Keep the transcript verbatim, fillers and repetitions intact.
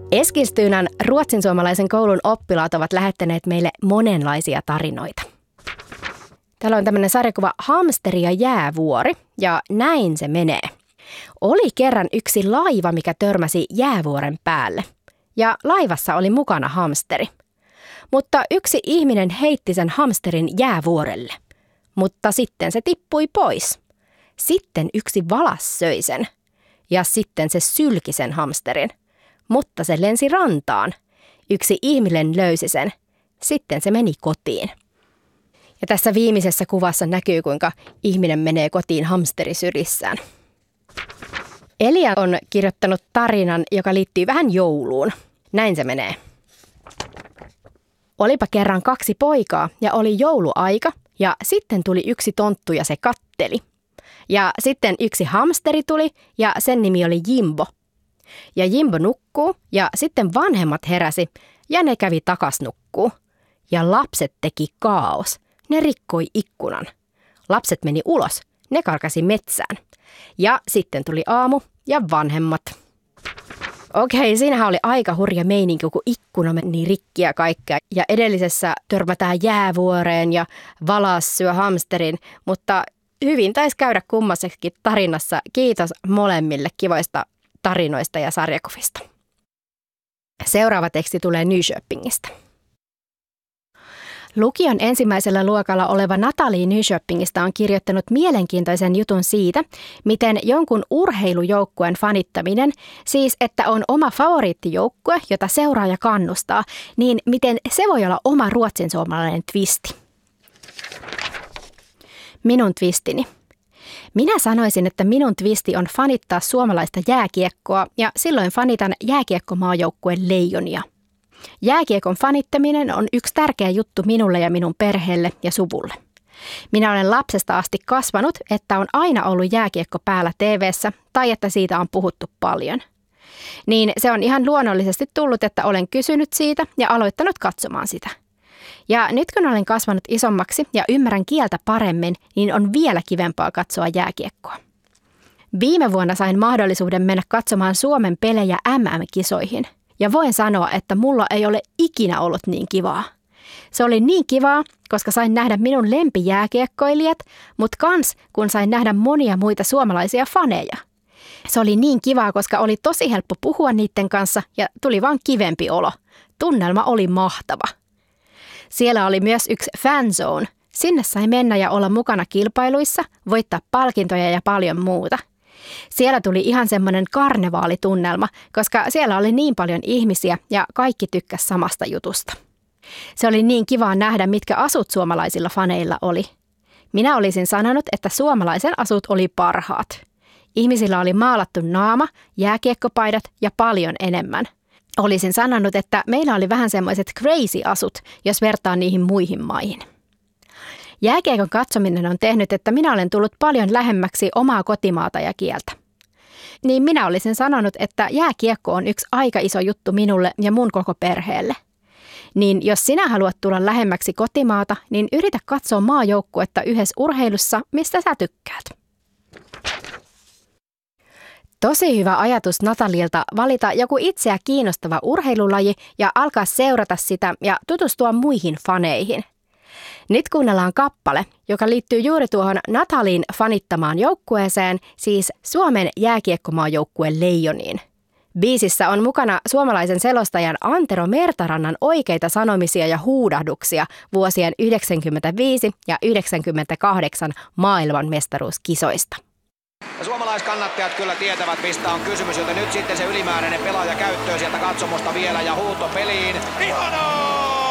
Eskilstuna ruotsinsuomalaisen koulun oppilaat ovat lähettäneet meille monenlaisia tarinoita. Täällä on tämmöinen sarjakuva Hamsteri ja jäävuori, ja näin se menee. Oli kerran yksi laiva, mikä törmäsi jäävuoren päälle, ja laivassa oli mukana hamsteri. Mutta yksi ihminen heitti sen hamsterin jäävuorelle, mutta sitten se tippui pois. Sitten yksi valas söi sen, ja sitten se sylki sen hamsterin, mutta se lensi rantaan. Yksi ihminen löysi sen, sitten se meni kotiin. Ja tässä viimeisessä kuvassa näkyy, kuinka ihminen menee kotiin hamsterisyrissään. Elia on kirjoittanut tarinan, joka liittyy vähän jouluun. Näin se menee. Olipa kerran kaksi poikaa ja oli jouluaika ja sitten tuli yksi tonttu ja se katteli. Ja sitten yksi hamsteri tuli ja sen nimi oli Jimbo. Ja Jimbo nukkuu ja sitten vanhemmat heräsi ja ne kävi takas nukkuu. Ja lapset teki kaos. Ne rikkoi ikkunan. Lapset meni ulos. Ne karkasi metsään. Ja sitten tuli aamu ja vanhemmat. Okei, siinähän oli aika hurja meininki, kun ikkuna meni rikki ja kaikkea. Ja edellisessä törmätään jäävuoreen ja valas syö hamsterin. Mutta hyvin taisi käydä kummassakin tarinassa. Kiitos molemmille kivoista tarinoista ja sarjakuvista. Seuraava teksti tulee Nyköpingistä. Lukion ensimmäisellä luokalla oleva Natalie Nyköpingistä on kirjoittanut mielenkiintoisen jutun siitä, miten jonkun urheilujoukkueen fanittaminen, siis että on oma favoriittijoukkue, jota seuraa ja kannustaa, niin miten se voi olla oma ruotsinsuomalainen twisti. Minun twistini. Minä sanoisin, että minun twisti on fanittaa suomalaista jääkiekkoa ja silloin fanitan jääkiekkomaajoukkueen Leijonia. Jääkiekon fanittaminen on yksi tärkeä juttu minulle ja minun perheelle ja suvulle. Minä olen lapsesta asti kasvanut, että on aina ollut jääkiekko päällä T V:ssä tai että siitä on puhuttu paljon. Niin se on ihan luonnollisesti tullut, että olen kysynyt siitä ja aloittanut katsomaan sitä. Ja nyt kun olen kasvanut isommaksi ja ymmärrän kieltä paremmin, niin on vielä kivempaa katsoa jääkiekkoa. Viime vuonna sain mahdollisuuden mennä katsomaan Suomen pelejä M M-kisoihin. Ja voin sanoa, että mulla ei ole ikinä ollut niin kivaa. Se oli niin kivaa, koska sain nähdä minun lempijääkiekkoilijat, mutta kans kun sain nähdä monia muita suomalaisia faneja. Se oli niin kivaa, koska oli tosi helppo puhua niiden kanssa ja tuli vaan kivempi olo. Tunnelma oli mahtava. Siellä oli myös yksi fanzone. Sinne sai mennä ja olla mukana kilpailuissa, voittaa palkintoja ja paljon muuta. Siellä tuli ihan semmoinen karnevaalitunnelma, koska siellä oli niin paljon ihmisiä ja kaikki tykkäs samasta jutusta. Se oli niin kivaa nähdä, mitkä asut suomalaisilla faneilla oli. Minä olisin sanonut, että suomalaisen asut oli parhaat. Ihmisillä oli maalattu naama, jääkiekkopaidat ja paljon enemmän. Olisin sanonut, että meillä oli vähän semmoiset crazy asut, jos vertaa niihin muihin maihin. Jääkiekon katsominen on tehnyt, että minä olen tullut paljon lähemmäksi omaa kotimaata ja kieltä. Niin minä olisin sanonut, että jääkiekko on yksi aika iso juttu minulle ja mun koko perheelle. Niin jos sinä haluat tulla lähemmäksi kotimaata, niin yritä katsoa maajoukkuetta yhdessä urheilussa, mistä sä tykkäät. Tosi hyvä ajatus Natalielta valita joku itseä kiinnostava urheilulaji ja alkaa seurata sitä ja tutustua muihin faneihin. Nyt kuunnellaan kappale, joka liittyy juuri tuohon Natalin fanittamaan joukkueeseen, siis Suomen jääkiekkomaajoukkueen Leijoniin. Biisissä on mukana suomalaisen selostajan Antero Mertarannan oikeita sanomisia ja huudahduksia vuosien yhdeksänkymmentäviisi ja yhdeksänkymmentäkahdeksan maailmanmestaruuskisoista. Ja suomalaiskannattajat kyllä tietävät, mistä on kysymys, joten nyt sitten se ylimääräinen pelaaja käyttöön sieltä katsomosta vielä ja huuto peliin. Ihanaa!